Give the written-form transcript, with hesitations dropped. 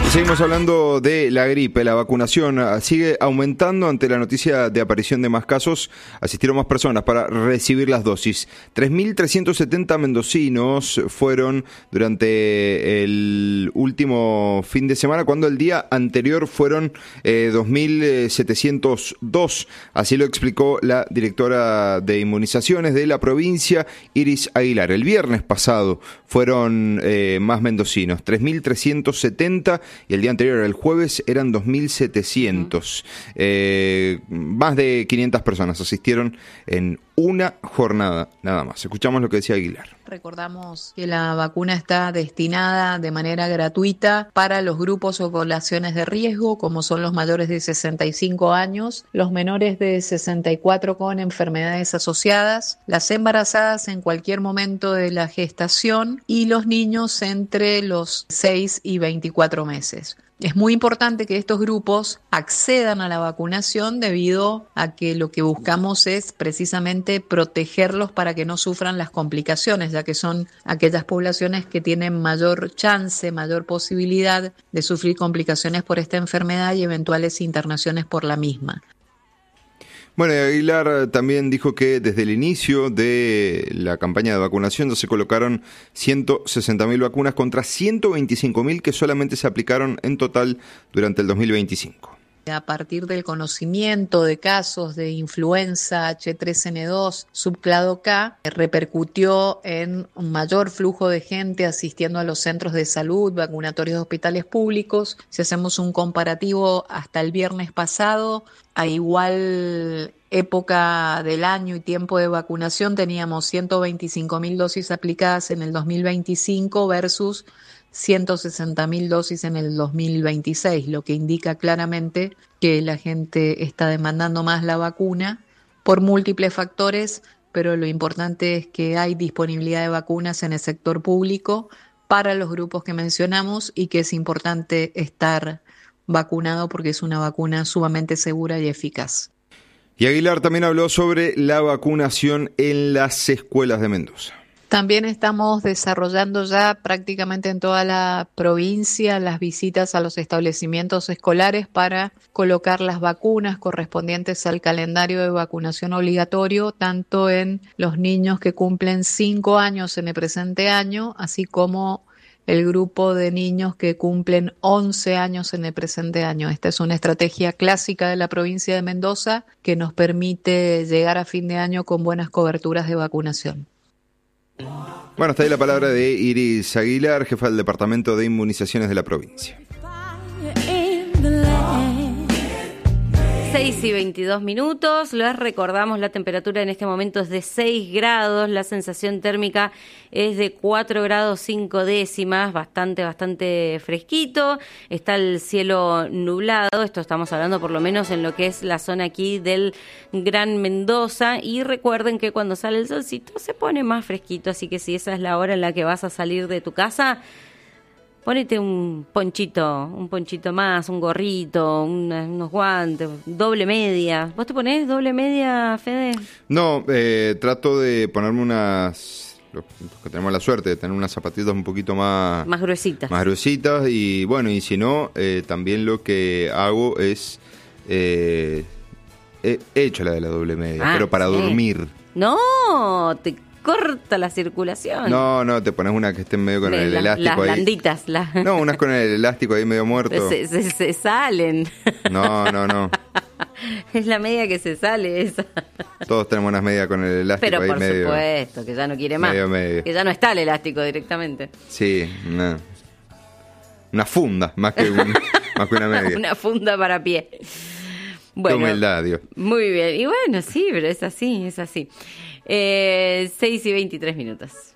Seguimos hablando de la gripe. La vacunación sigue aumentando ante la noticia de aparición de más casos. Asistieron más personas para recibir las dosis. 3.370 mendocinos fueron durante el último fin de semana, cuando el día anterior fueron 2.702. Así lo explicó la directora de inmunizaciones de la provincia, Iris Aguilar. El viernes pasado fueron más mendocinos, 3.370, y el día anterior, el jueves, eran 2.700. Más de 500 personas asistieron en una jornada nada más. Escuchamos lo que decía Aguilar. Recordamos que la vacuna está destinada de manera gratuita para los grupos o poblaciones de riesgo, como son los mayores de 65 años, los menores de 64 con enfermedades asociadas, las embarazadas en cualquier momento de la gestación y los niños entre los 6 y 24 meses. Es muy importante que estos grupos accedan a la vacunación debido a que lo que buscamos es precisamente protegerlos para que no sufran las complicaciones, ya que son aquellas poblaciones que tienen mayor chance, mayor posibilidad de sufrir complicaciones por esta enfermedad y eventuales internaciones por la misma. Bueno, Aguilar también dijo que desde el inicio de la campaña de vacunación ya se colocaron 160.000 vacunas contra 125.000 que solamente se aplicaron en total durante el 2025. A partir del conocimiento de casos de influenza H3N2 subclado K, repercutió en un mayor flujo de gente asistiendo a los centros de salud, vacunatorios de hospitales públicos. Si hacemos un comparativo hasta el viernes pasado, a igual época del año y tiempo de vacunación, teníamos 125.000 dosis aplicadas en el 2025 versus 160.000 dosis en el 2026, lo que indica claramente que la gente está demandando más la vacuna por múltiples factores, pero lo importante es que hay disponibilidad de vacunas en el sector público para los grupos que mencionamos y que es importante estar vacunado porque es una vacuna sumamente segura y eficaz. Y Aguilar también habló sobre la vacunación en las escuelas de Mendoza. También estamos desarrollando ya prácticamente en toda la provincia las visitas a los establecimientos escolares para colocar las vacunas correspondientes al calendario de vacunación obligatorio, tanto en los niños que cumplen 5 años en el presente año, así como el grupo de niños que cumplen 11 años en el presente año. Esta es una estrategia clásica de la provincia de Mendoza que nos permite llegar a fin de año con buenas coberturas de vacunación. Bueno, está ahí la palabra de Iris Aguilar, jefa del Departamento de Inmunizaciones de la provincia. 6:22. Les recordamos, la temperatura en este momento es de 6 grados, la sensación térmica es de 4 grados 5 décimas, bastante fresquito, está el cielo nublado, esto estamos hablando por lo menos en lo que es la zona aquí del Gran Mendoza, y recuerden que cuando sale el solcito se pone más fresquito, así que si esa es la hora en la que vas a salir de tu casa, ponete un ponchito más, un gorrito, unos guantes, doble media. ¿Vos te ponés doble media, Fede? No, trato de ponerme los que tenemos la suerte de tener unas zapatillas un poquito más gruesitas. Más gruesitas, y bueno, y si no, también lo que hago es, he hecho la de la doble media, pero para dormir. No, te corta la circulación. No, te pones una que esté medio con el elástico ahí. Las blanditas. No, unas con el elástico ahí medio muerto. Se salen. No. Es la media que se sale esa. Todos tenemos unas medias con el elástico pero ahí medio. Pero por supuesto, que ya no quiere más. Medio. Que ya no está el elástico directamente. Sí, una funda, más que una media. Una funda para pie. Bueno, qué humildad, Dios. Muy bien. Y bueno, sí, pero es así. 6:23.